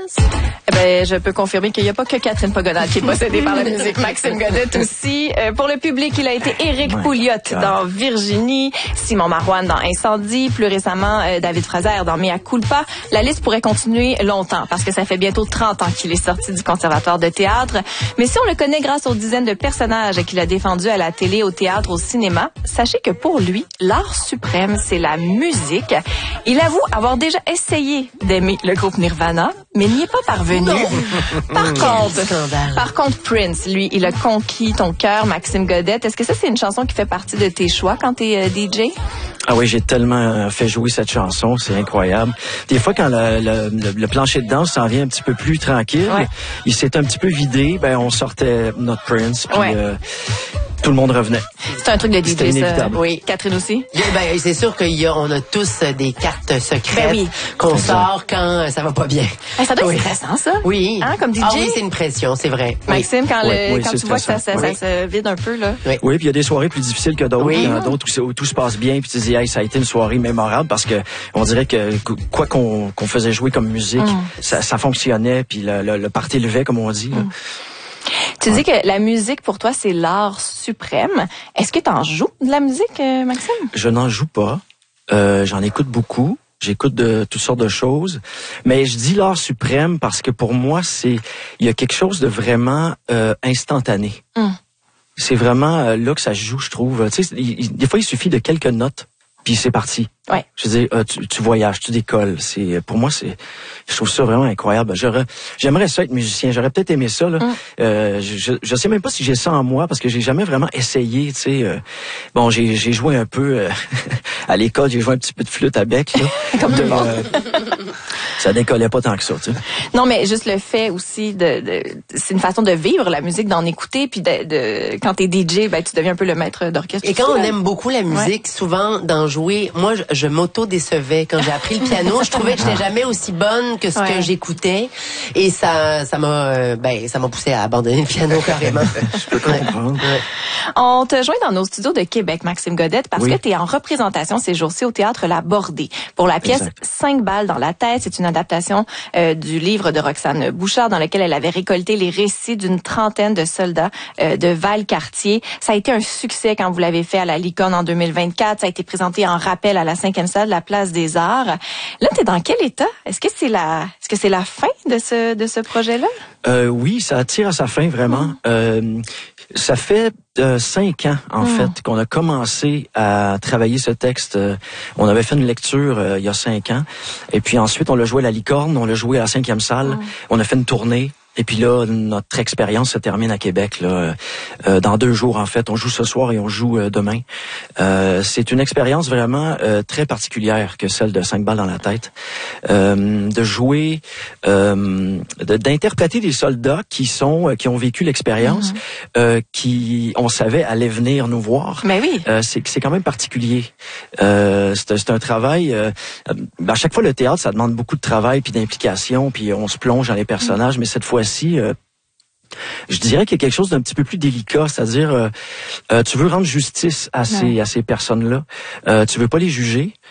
Eh ben, je peux confirmer qu'il n'y a pas que Catherine Pogonade qui est possédée par la musique. Maxime Godette aussi. Pour le public, il a été Éric Pouliot dans Virginie, Simon Marouane dans Incendie, plus récemment David Fraser dans Mea Culpa. La liste pourrait continuer longtemps parce que ça fait bientôt 30 ans qu'il est sorti du conservatoire de théâtre. Mais si on le connaît grâce aux dizaines de personnages qu'il a défendus à la télé, au théâtre, au cinéma, sachez que pour lui, l'art suprême, c'est la musique. Il avoue avoir déjà essayé d'aimer le groupe Nirvana, mais n'y est pas parvenu. Par contre, Prince, lui, il a conquis ton cœur, Maxime Godette. Est-ce que ça, c'est une chanson qui fait partie de tes choix quand t'es DJ? Ah oui, j'ai tellement fait jouer cette chanson, c'est incroyable. Des fois, quand le plancher de danse s'en vient un petit peu plus tranquille, il s'est un petit peu vidé, ben on sortait notre Prince, puis tout le monde revenait. C'est un truc de DJ, c'était inévitable. Ça. Oui. Catherine aussi? Ben, c'est sûr qu'on a tous des cartes secrètes qu'on sort quand ça va pas bien. Ça doit être stressant, ça. Oui. Hein, comme DJ? Ah oui, c'est une pression, c'est vrai. Maxime, quand tu vois que ça oui. se vide un peu, là. Oui, puis il y a des soirées plus difficiles que d'autres. Il y en a d'autres où tout se passe bien, puis tu dis, hey, ça a été une soirée mémorable parce que on dirait que quoi qu'on faisait jouer comme musique, ça fonctionnait, puis le party levait, comme on dit. Là. Tu dis que la musique, pour toi, c'est l'art suprême. Est-ce que tu en joues de la musique, Maxime? Je n'en joue pas. J'en écoute beaucoup. J'écoute de toutes sortes de choses. Mais je dis l'art suprême parce que pour moi, il y a quelque chose de vraiment instantané. C'est vraiment là que ça se joue, je trouve. Tu sais, des fois, il suffit de quelques notes, puis c'est parti. Ouais. Je veux dire, tu voyages, tu décolles. Pour moi, je trouve ça vraiment incroyable. J'aimerais ça être musicien. J'aurais peut-être aimé ça. Là. Je sais même pas si j'ai ça en moi parce que j'ai jamais vraiment essayé. Tu sais, bon, j'ai joué un peu à l'école. J'ai joué un petit peu de flûte à bec. Là. Comme tout le monde. Ça décollait pas tant que ça. Tu sais. Non, mais juste le fait aussi c'est une façon de vivre la musique, d'en écouter, puis quand t'es DJ, ben tu deviens un peu le maître d'orchestre. Et quand on aime beaucoup la musique, souvent d'en jouer, moi je m'auto-décevais quand j'ai appris le piano. Je trouvais que j'étais jamais aussi bonne que ce que j'écoutais, et ça m'a poussé à abandonner le piano carrément. Je peux comprendre. On te joint dans nos studios de Québec, Maxime Godette, parce que tu es en représentation ces jours-ci au Théâtre La Bordée pour la pièce 5 balles dans la tête. C'est une adaptation du livre de Roxane Bouchard dans lequel elle avait récolté les récits d'une trentaine de soldats de Valcartier. Ça a été un succès quand vous l'avez fait à la Licorne en 2024. Ça a été présenté en rappel à la 5e salle de la Place des Arts. Là, t'es dans quel état? Est-ce que c'est la fin de ce projet-là? Oui, ça tire à sa fin vraiment. Ça fait 5 ans en fait qu'on a commencé à travailler ce texte. On avait fait une lecture il y a 5 ans, et puis ensuite on l'a joué à la Licorne, on l'a joué à la 5e salle. On a fait une tournée. Et puis là, notre expérience se termine à Québec là, dans 2 jours en fait. On joue ce soir et on joue demain. C'est une expérience vraiment très particulière que celle de 5 balles dans la tête. De jouer, d'interpréter des soldats qui ont vécu l'expérience, qui on savait allaient venir nous voir. Mais oui. C'est quand même particulier. C'est un travail. À chaque fois, le théâtre, ça demande beaucoup de travail puis d'implication, puis on se plonge dans les personnages, mais cette fois-ci, je dirais qu'il y a quelque chose d'un petit peu plus délicat, c'est-à-dire tu veux rendre justice à ces personnes-là, tu veux pas les juger,